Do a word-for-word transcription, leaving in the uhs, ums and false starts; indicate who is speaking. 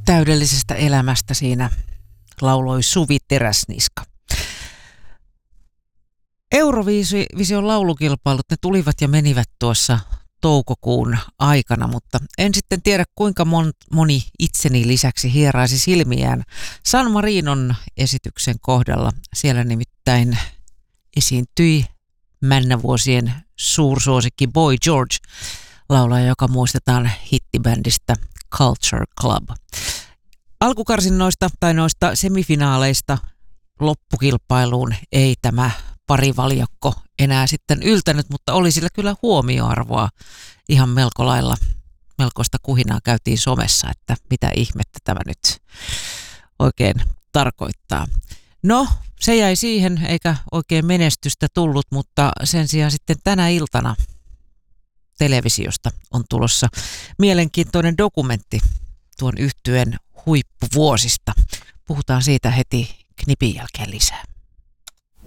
Speaker 1: täydellisestä elämästä siinä lauloi Suvi Teräsniska. Eurovision laulukilpailut, ne tulivat ja menivät tuossa toukokuun aikana, mutta en sitten tiedä kuinka moni itseni lisäksi hieraisi silmiään San Marinon esityksen kohdalla. Siellä nimittäin esiintyi männävuosien suursuosikki Boy George, laulaja, joka muistetaan hittibändistä Culture Club. Alkukarsinnoista tai noista semifinaaleista loppukilpailuun ei tämä parivaljakko enää sitten yltänyt, mutta oli sillä kyllä huomioarvoa ihan melko lailla. Melkoista kuhinaa käytiin somessa, että mitä ihmettä tämä nyt oikein tarkoittaa. No, se jäi siihen, eikä oikein menestystä tullut, mutta sen sijaan sitten tänä iltana televisiosta on tulossa mielenkiintoinen dokumentti tuon yhtyeen huippuvuosista. Puhutaan siitä heti knipin jälkeen lisää.